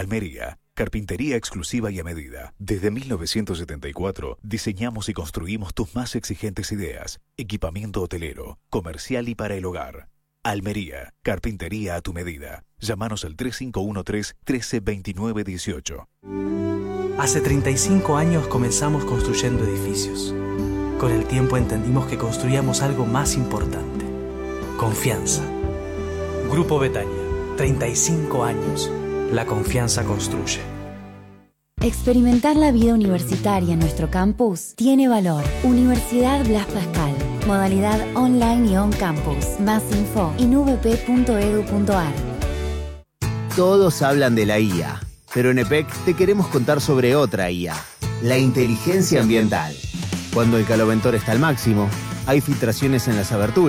Almería, carpintería exclusiva y a medida. Desde 1974 diseñamos y construimos tus más exigentes ideas. Equipamiento hotelero, comercial y para el hogar. Almería, carpintería a tu medida. Llámanos al 3513-132918. Hace 35 años comenzamos construyendo edificios. Con el tiempo entendimos que construíamos algo más importante: confianza. Grupo Betania, 35 años. La confianza construye. Experimentar la vida universitaria en nuestro campus tiene valor. Universidad Blas Pascal. Modalidad online y on campus. Más info en uvp.edu.ar. Todos hablan de la IA, pero en EPEC te queremos contar sobre otra IA, la inteligencia ambiental. Cuando el caloventor está al máximo, hay filtraciones en las aberturas.